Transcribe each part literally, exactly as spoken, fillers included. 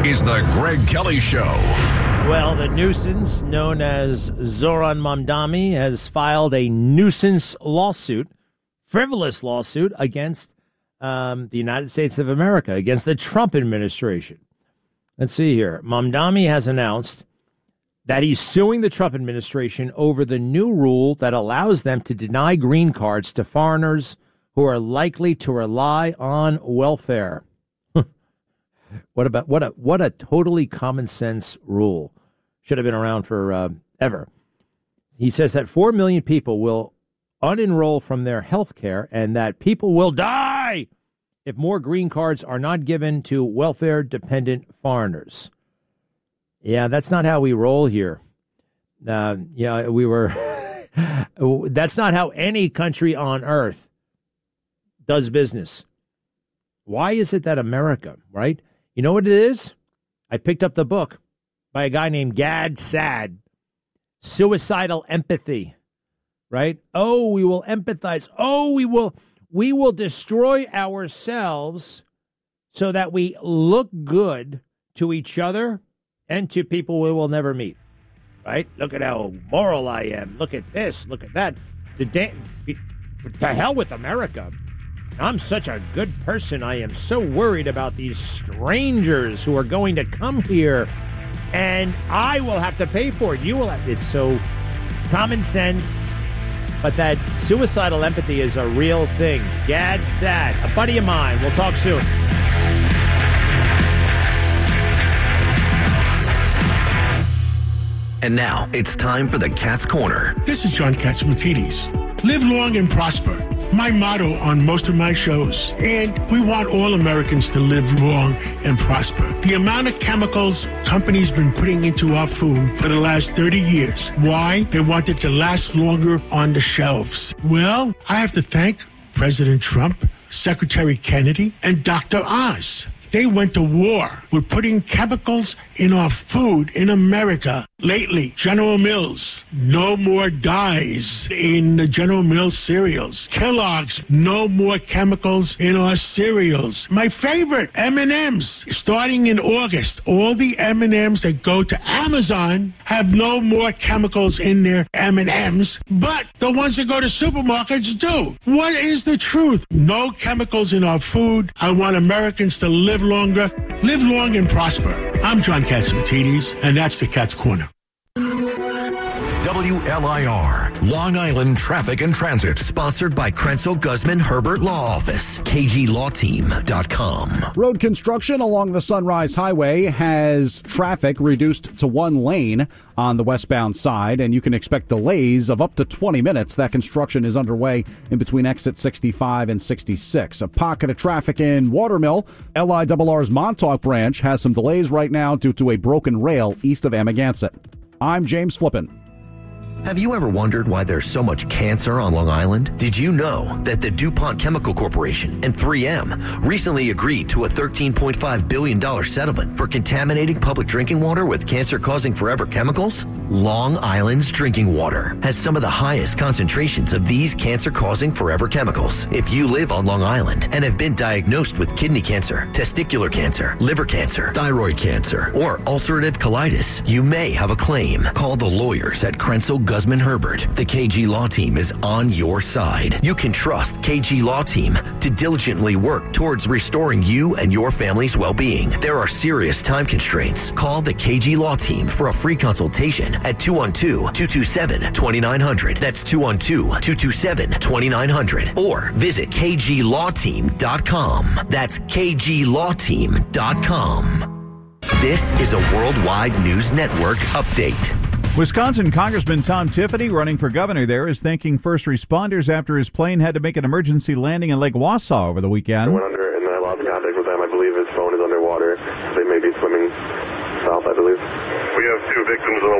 is the Greg Kelly Show. Well, the nuisance known as Zohran Mamdani has filed a nuisance lawsuit, frivolous lawsuit, against um, the United States of America, against the Trump administration. Let's see here. Mamdani has announced that he's suing the Trump administration over the new rule that allows them to deny green cards to foreigners who are likely to rely on welfare. What about what a what a totally common sense rule. Should have been around for uh, ever. He says that four million people will unenroll from their health care and that people will die if more green cards are not given to welfare dependent foreigners. Yeah, that's not how we roll here. Uh, yeah, we were. That's not how any country on earth does business. Why is it that America, right? You know what it is? I picked up the book by a guy named Gad Saad, Suicidal Empathy, right? Oh, we will empathize. Oh, we will we will destroy ourselves so that we look good to each other and to people we will never meet, right? Look at how moral I am. Look at this. Look at that. The da- to hell with America. I'm such a good person. I am so worried about these strangers who are going to come here, and I will have to pay for it. You will have. It's so common sense, but that suicidal empathy is a real thing. Gad Saad, a buddy of mine. We'll talk soon. And now it's time for the Cat's Corner. This is John Catsimatidis. Live long and prosper. My motto on most of my shows. And we want all Americans to live long and prosper. The amount of chemicals companies been putting into our food for the last thirty years. Why? They want it to last longer on the shelves. Well, I have to thank President Trump, Secretary Kennedy, and Doctor Oz. They went to war with putting chemicals in our food in America. Lately, General Mills, no more dyes in the General Mills cereals. Kellogg's, no more chemicals in our cereals. My favorite, M and M's. Starting in August, all the M and M's that go to Amazon have no more chemicals in their M and M's, but the ones that go to supermarkets do. What is the truth? No chemicals in our food. I want Americans to live longer, live long and prosper. I'm John Catsimatidis, and that's the Cat's Corner. W L I R, Long Island Traffic and Transit, sponsored by Krenzel Guzman Herbert Law Office, K G Law Team dot com. Road construction along the Sunrise Highway has traffic reduced to one lane on the westbound side, and you can expect delays of up to twenty minutes. That construction is underway in between exit sixty-five and sixty-six. A pocket of traffic in Watermill. L I R R's Montauk branch has some delays right now due to a broken rail east of Amagansett. I'm James Flippin. Have you ever wondered why there's so much cancer on Long Island? Did you know that the DuPont Chemical Corporation and three M recently agreed to a thirteen point five billion dollars settlement for contaminating public drinking water with cancer-causing forever chemicals? Long Island's drinking water has some of the highest concentrations of these cancer-causing forever chemicals. If you live on Long Island and have been diagnosed with kidney cancer, testicular cancer, liver cancer, thyroid cancer, or ulcerative colitis, you may have a claim. Call the lawyers at Krenzel Guzman Herbert. The K G Law Team is on your side. You can trust K G Law Team to diligently work towards restoring you and your family's well-being. There are serious time constraints. Call the K G Law Team for a free consultation at two one two, two two seven, two nine zero zero. That's two one two, two two seven, two nine zero zero. Or visit K G Law Team dot com. That's K G Law Team dot com. This is a Worldwide News Network update. Wisconsin Congressman Tom Tiffany, running for governor there, is thanking first responders after his plane had to make an emergency landing in Lake Wausau over the weekend. I went under and I lost contact with them. I believe his phone is underwater. They may be swimming south, I believe. We have two victims in the water. We're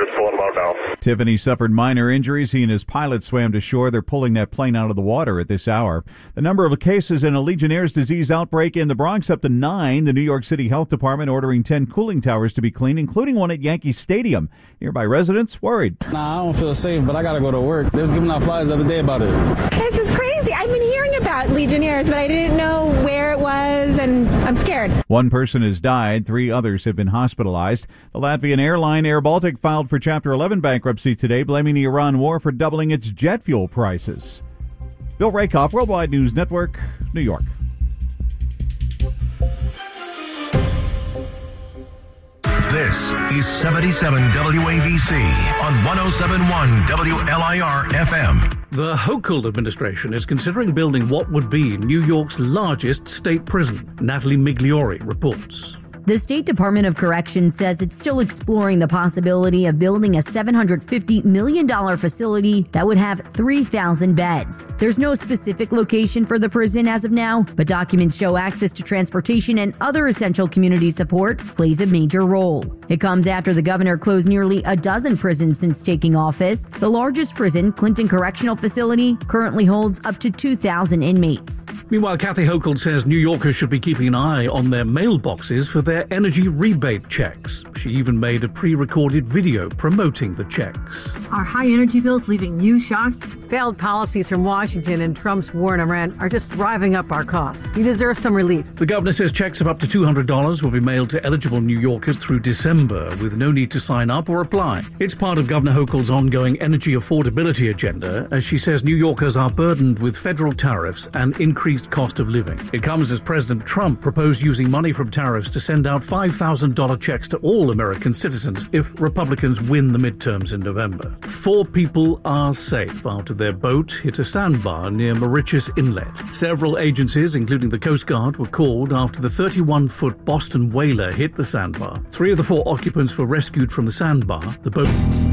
They're just pulling them out now. Tiffany suffered minor injuries. He and his pilot swam to shore. They're pulling that plane out of the water at this hour. The number of cases in a Legionnaire's disease outbreak in the Bronx up to nine. The New York City Health Department ordering ten cooling towers to be cleaned, including one at Yankee Stadium. Nearby residents worried. Nah, I don't feel safe, but I got to go to work. They was giving out flyers the other day about it. This is crazy. I've been hearing about Legionnaires, but I didn't know where it was, and I'm scared. One person has died. Three others have been hospitalized. The Latvian airline Air Baltic filed for Chapter eleven bankruptcy today, blaming the Iran war for doubling its jet fuel prices. Bill Rakoff, Worldwide News Network, New York. This is seventy-seven W A B C on one oh seven point one W L I R F M. The Hochul administration is considering building what would be New York's largest state prison. Natalie Migliori reports. The State Department of Corrections says it's still exploring the possibility of building a seven hundred fifty million dollars facility that would have three thousand beds. There's no specific location for the prison as of now, but documents show access to transportation and other essential community support plays a major role. It comes after the governor closed nearly a dozen prisons since taking office. The largest prison, Clinton Correctional Facility, currently holds up to two thousand inmates. Meanwhile, Kathy Hochul says New Yorkers should be keeping an eye on their mailboxes for their their energy rebate checks. She even made a pre-recorded video promoting the checks. Are high energy bills leaving you shocked? Failed policies from Washington and Trump's war in Iran are just driving up our costs. You deserve some relief. The governor says checks of up to two hundred dollars will be mailed to eligible New Yorkers through December with no need to sign up or apply. It's part of Governor Hochul's ongoing energy affordability agenda, as she says New Yorkers are burdened with federal tariffs and increased cost of living. It comes as President Trump proposed using money from tariffs to send out five thousand dollars checks to all American citizens if Republicans win the midterms in November. Four people are safe after their boat hit a sandbar near Mauritius Inlet. Several agencies, including the Coast Guard, were called after the thirty-one foot Boston whaler hit the sandbar. Three of the four occupants were rescued from the sandbar. The boat...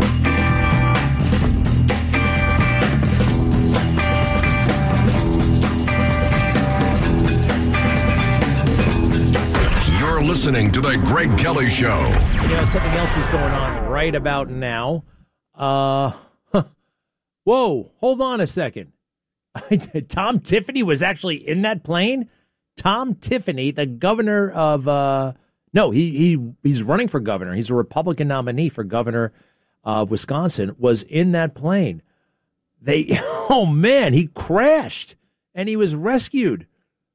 Listening to the Greg Kelly Show. Yeah, something else is going on right about now. Uh, huh. Whoa, hold on a second. Tom Tiffany was actually in that plane? Tom Tiffany, the governor of, uh, no, he, he he's running for governor. He's a Republican nominee for governor of Wisconsin, was in that plane. They, oh man, he crashed and he was rescued.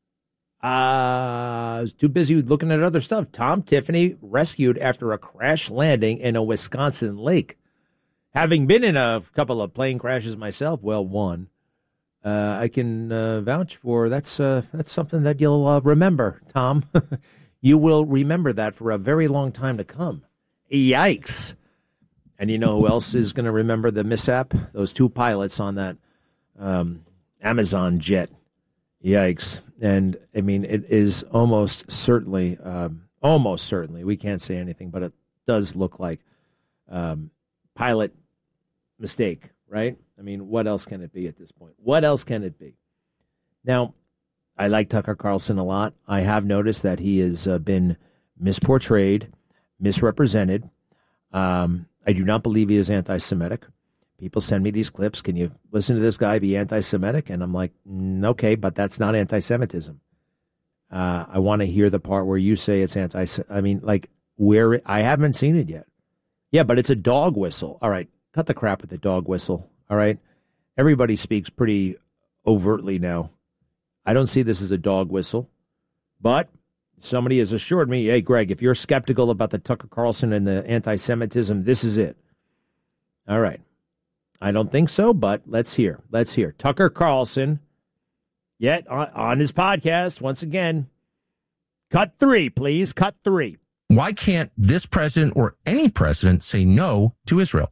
Uh, I was too busy looking at other stuff. Tom Tiffany rescued after a crash landing in a Wisconsin lake. Having been in a couple of plane crashes myself, well, one, uh, I can uh, vouch for. That's uh, that's something that you'll uh, remember, Tom. You will remember that for a very long time to come. Yikes. And you know who else is going to remember the mishap? Those two pilots on that um, Amazon jet. Yikes. And, I mean, it is almost certainly, um, almost certainly, we can't say anything, but it does look like um, pilot mistake, right? I mean, what else can it be at this point? What else can it be? Now, I like Tucker Carlson a lot. I have noticed that he has uh, been misportrayed, misrepresented. Um, I do not believe he is anti-Semitic. People send me these clips. Can you listen to this guy be anti-Semitic? And I'm like, mm, okay, but that's not anti-Semitism. Uh, I want to hear the part where you say it's anti. I mean, like, where I haven't seen it yet. Yeah, but it's a dog whistle. All right, cut the crap with the dog whistle. All right, everybody speaks pretty overtly now. I don't see this as a dog whistle, but somebody has assured me, hey, Greg, if you're skeptical about the Tucker Carlson and the anti-Semitism, this is it. All right. I don't think so, but let's hear. Let's hear. Tucker Carlson, yet on, on his podcast, once again, cut three, please. Cut three. Why can't this president or any president say no to Israel?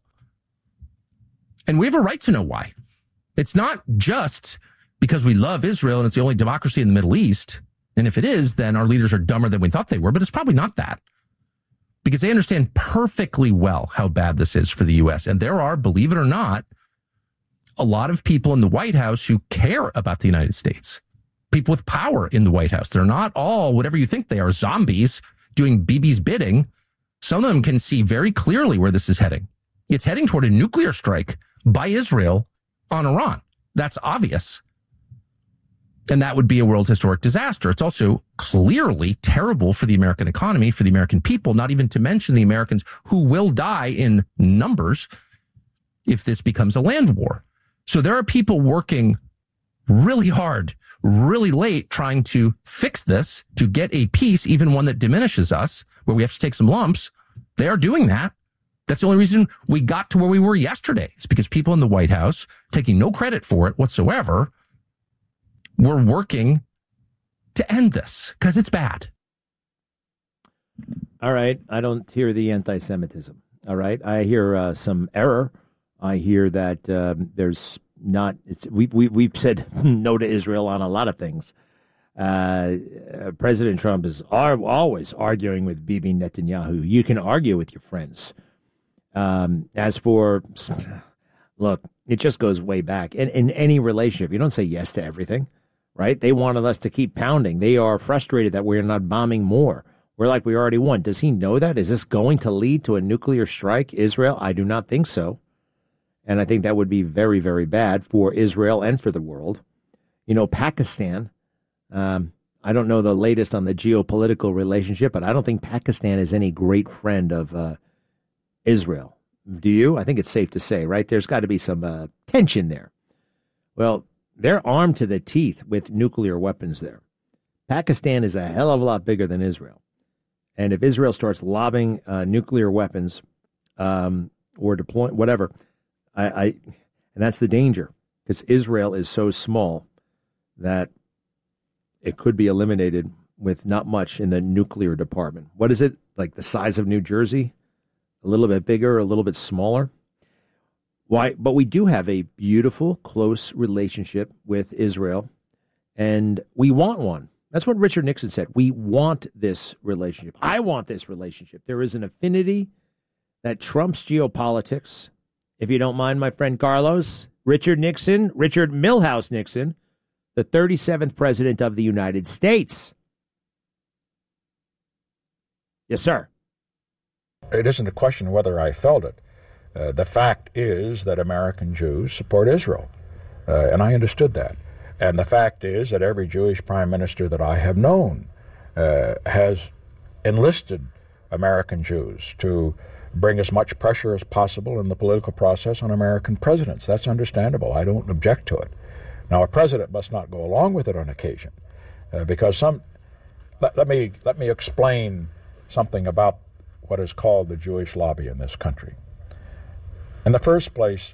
And we have a right to know why. It's not just because we love Israel and it's the only democracy in the Middle East. And if it is, then our leaders are dumber than we thought they were. But it's probably not that. Because they understand perfectly well how bad this is for the U S. And there are, believe it or not, a lot of people in the White House who care about the United States. People with power in the White House. They're not all, whatever you think they are, zombies doing Bibi's bidding. Some of them can see very clearly where this is heading. It's heading toward a nuclear strike by Israel on Iran. That's obvious. And that would be a world historic disaster. It's also clearly terrible for the American economy, for the American people, not even to mention the Americans who will die in numbers if this becomes a land war. So there are people working really hard, really late, trying to fix this, to get a peace, even one that diminishes us, where we have to take some lumps. They are doing that. That's the only reason we got to where we were yesterday. It's because people in the White House, taking no credit for it whatsoever, were working to end this because it's bad. All right. I don't hear the anti-Semitism. All right. I hear uh, some error. I hear that um, there's not. It's, we, we, we've said no to Israel on a lot of things. Uh, uh, President Trump is ar- always arguing with Bibi Netanyahu. You can argue with your friends. Um, as for, look, it just goes way back. In, in any relationship, you don't say yes to everything, right? They wanted us to keep pounding. They are frustrated that we're not bombing more. We're like, we already won. Does he know that? Is this going to lead to a nuclear strike, Israel? I do not think so. And I think that would be very, very bad for Israel and for the world. You know, Pakistan, um, I don't know the latest on the geopolitical relationship, but I don't think Pakistan is any great friend of uh, Israel. Do you? I think it's safe to say, right? There's got to be some uh, tension there. Well, they're armed to the teeth with nuclear weapons there. Pakistan is a hell of a lot bigger than Israel. And if Israel starts lobbing uh, nuclear weapons um, or deploying whatever, I, I and that's the danger, because Israel is so small that it could be eliminated with not much in the nuclear department. What is it? Like the size of New Jersey? A little bit bigger, a little bit smaller. Why? But we do have a beautiful, close relationship with Israel, and we want one. That's what Richard Nixon said. We want this relationship. I want this relationship. There is an affinity that trumps geopolitics. If you don't mind, my friend Carlos, Richard Nixon, Richard Milhouse Nixon, the thirty-seventh president of the United States. Yes, sir. It isn't a question of whether I felt it. Uh, the fact is that American Jews support Israel, uh, and I understood that. And the fact is that every Jewish prime minister that I have known uh, has enlisted American Jews to bring as much pressure as possible in the political process on American presidents. That's understandable. I don't object to it. Now, a president must not go along with it on occasion, uh, because some. Let, let me let me explain something about what is called the Jewish lobby in this country. In the first place,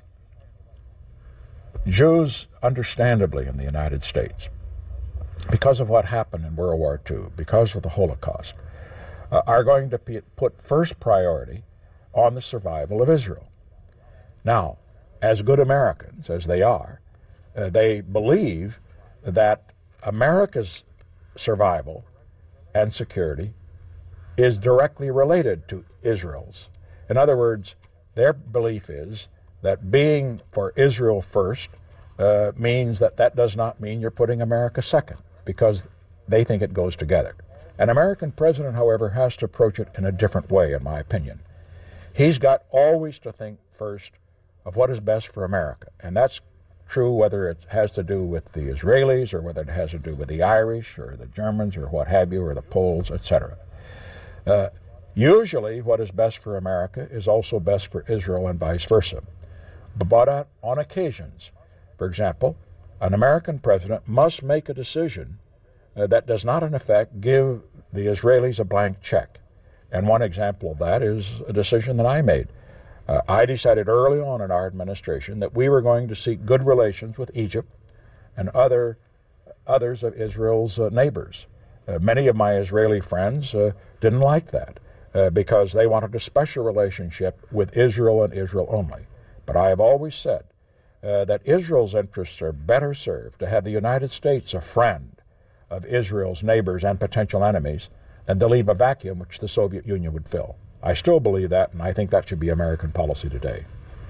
Jews, understandably in the United States, because of what happened in World War Two, because of the Holocaust, uh, are going to be, put first priority on the survival of Israel. Now, as good Americans, as they are, uh, they believe that America's survival and security is directly related to Israel's. In other words, their belief is that being for Israel first uh, means that that does not mean you're putting America second, because they think it goes together. An American president, however, has to approach it in a different way, in my opinion. He's got always to think first of what is best for America, and that's true whether it has to do with the Israelis or whether it has to do with the Irish or the Germans or what have you, or the Poles, et cetera. Uh, usually what is best for America is also best for Israel and vice versa. But on, on occasions, for example, an American president must make a decision uh, that does not in effect give the Israelis a blank check. And one example of that is a decision that I made. Uh, I decided early on in our administration that we were going to seek good relations with Egypt and other others of Israel's uh, neighbors. Uh, many of my Israeli friends uh, didn't like that uh, because they wanted a special relationship with Israel and Israel only. But I have always said uh, that Israel's interests are better served to have the United States a friend of Israel's neighbors and potential enemies than to leave a vacuum which the Soviet Union would fill. I still believe that, and I think that should be American policy today.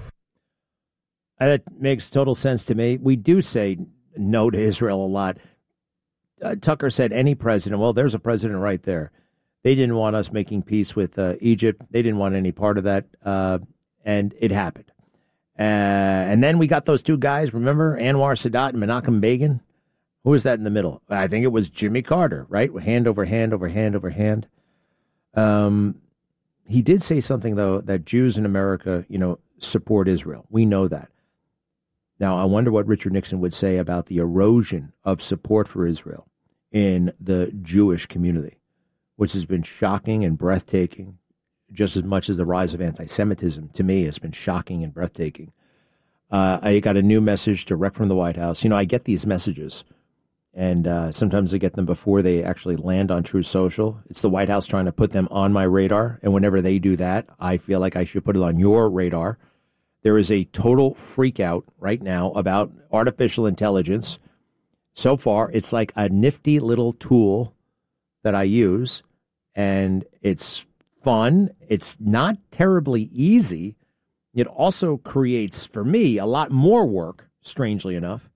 That makes total sense to me. We do say no to Israel a lot. Uh, Tucker said any president. Well, there's a president right there. They didn't want us making peace with uh, Egypt. They didn't want any part of that. Uh, and it happened. Uh, and then we got those two guys, remember, Anwar Sadat and Menachem Begin? Who was that in the middle? I think it was Jimmy Carter, right? Hand over hand over hand over hand. Um, he did say something, though, that Jews in America, you know, support Israel. We know that. Now, I wonder what Richard Nixon would say about the erosion of support for Israel in the Jewish community, which has been shocking and breathtaking, just as much as the rise of anti-Semitism, to me, has been shocking and breathtaking. Uh, I got a new message direct from the White House. You know, I get these messages, and uh, sometimes I get them before they actually land on Truth Social. It's the White House trying to put them on my radar, and whenever they do that, I feel like I should put it on your radar. There is a total freak out right now about artificial intelligence. So far, it's like a nifty little tool that I use, and it's fun. It's not terribly easy. It also creates, for me, a lot more work, strangely enough.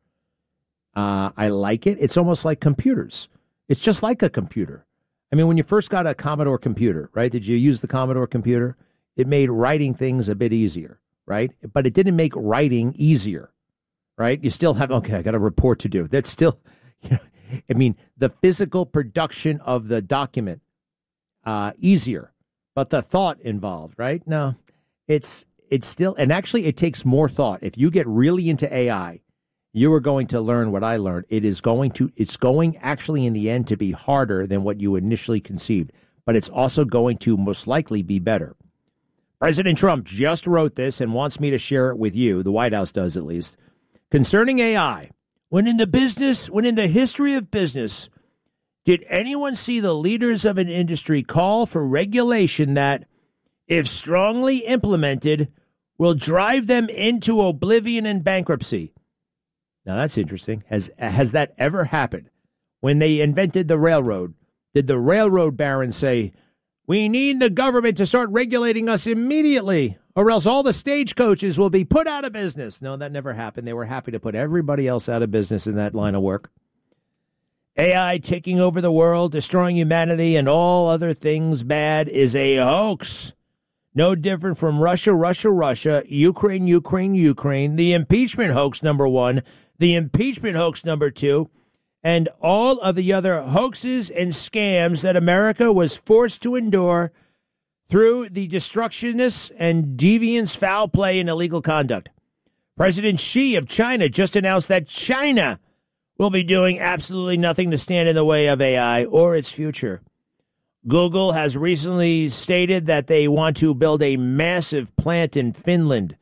Uh, I like it. It's almost like computers. It's just like a computer. I mean, when you first got a Commodore computer, right, did you use the Commodore computer? It made writing things a bit easier, right? But it didn't make writing easier, right? You still have, okay, I got a report to do. That's still, you know, I mean, the physical production of the document, uh, easier, but the thought involved, right? No, it's, it's still, and actually it takes more thought. If you get really into A I, you are going to learn what I learned. It is going to, it's going actually in the end to be harder than what you initially conceived, but it's also going to most likely be better. President Trump just wrote this and wants me to share it with you. The White House does, at least. Concerning A I, when in the business, when in the history of business, did anyone see the leaders of an industry call for regulation that, if strongly implemented, will drive them into oblivion and bankruptcy? Now, that's interesting. Has has that ever happened? When they invented the railroad, did the railroad barons say, we need the government to start regulating us immediately, or else all the stagecoaches will be put out of business? No, that never happened. They were happy to put everybody else out of business in that line of work. A I taking over the world, destroying humanity, and all other things bad is a hoax. No different from Russia, Russia, Russia, Ukraine, Ukraine, Ukraine, the impeachment hoax number one, the impeachment hoax number two, and all of the other hoaxes and scams that America was forced to endure through the destructionists and deviants, foul play, and illegal conduct. President Xi of China just announced that China will be doing absolutely nothing to stand in the way of A I or its future. Google has recently stated that they want to build a massive plant in Finland